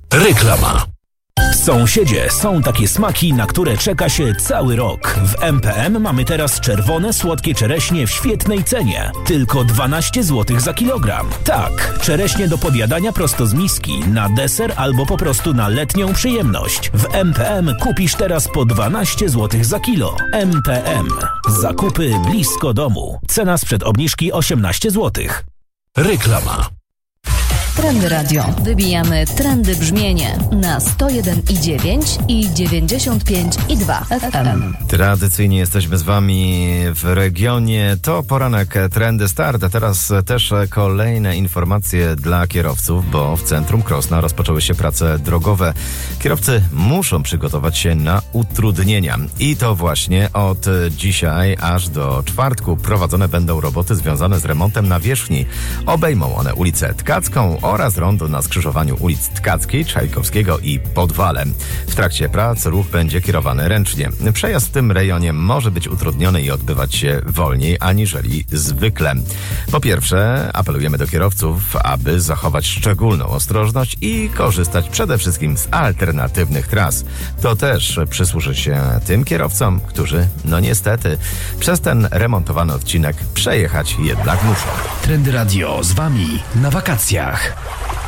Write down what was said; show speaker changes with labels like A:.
A: Reklama. Sąsiedzie, są takie smaki, na które czeka się cały rok. W MPM mamy teraz czerwone, słodkie czereśnie w świetnej cenie. Tylko 12 zł za kilogram. Tak, czereśnie do podjadania prosto z miski, na deser albo po prostu na letnią przyjemność. W MPM kupisz teraz po 12 zł za kilo. MPM. Zakupy blisko domu. Cena sprzed obniżki 18 zł. Reklama.
B: Trendy Radio. Wybijamy trendy brzmienie na 101,9 i 95,2 FM.
C: Tradycyjnie jesteśmy z Wami w regionie. To poranek Trendy Start, a teraz też kolejne informacje dla kierowców, bo w centrum Krosna rozpoczęły się prace drogowe. Kierowcy muszą przygotować się na utrudnienia. I to właśnie od dzisiaj aż do czwartku prowadzone będą roboty związane z remontem nawierzchni. Obejmą one ulicę Tkacką oraz rondo na skrzyżowaniu ulic Tkackiej, Czajkowskiego i Podwale. W trakcie prac ruch będzie kierowany ręcznie. Przejazd w tym rejonie może być utrudniony i odbywać się wolniej aniżeli zwykle. Po pierwsze, apelujemy do kierowców, aby zachować szczególną ostrożność i korzystać przede wszystkim z alternatywnych tras. To też przysłuży się tym kierowcom, którzy, no niestety, przez ten remontowany odcinek przejechać jednak muszą.
A: Trendy Radio z Wami na wakacjach.